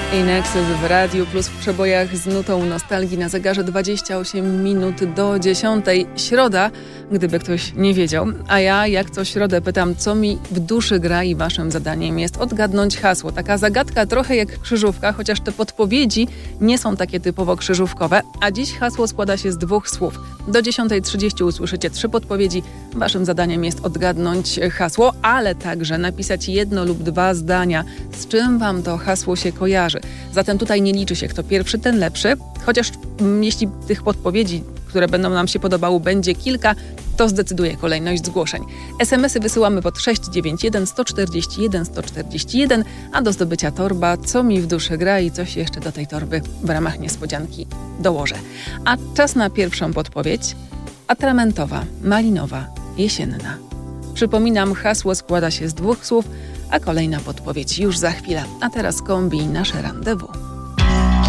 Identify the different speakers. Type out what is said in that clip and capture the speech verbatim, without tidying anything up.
Speaker 1: Inexus w Radiu Plus w przebojach z nutą nostalgii na zegarze dwadzieścia osiem minut do dziesiątej. Środa, gdyby ktoś nie wiedział. A ja jak co środę pytam, co mi w duszy gra i waszym zadaniem jest odgadnąć hasło. Taka zagadka trochę jak krzyżówka, chociaż te podpowiedzi nie są takie typowo krzyżówkowe. A dziś hasło składa się z dwóch słów. Do dziesiątej trzydzieści usłyszycie trzy podpowiedzi. Waszym zadaniem jest odgadnąć hasło, ale także napisać jedno lub dwa zdania, z czym wam to hasło się kojarzy. Zatem tutaj nie liczy się kto pierwszy, ten lepszy. Chociaż m, jeśli tych podpowiedzi, które będą nam się podobały, będzie kilka, to zdecyduje kolejność zgłoszeń. es em esy wysyłamy pod sześć dziewięć jeden sto czterdzieści jeden sto czterdzieści jeden, a do zdobycia torba Co mi w duszy gra i coś jeszcze do tej torby w ramach niespodzianki dołożę. A czas na pierwszą podpowiedź. Atramentowa, malinowa, jesienna. Przypominam, hasło składa się z dwóch słów, a kolejna podpowiedź już za chwilę. A teraz kombi nasze rendezvous.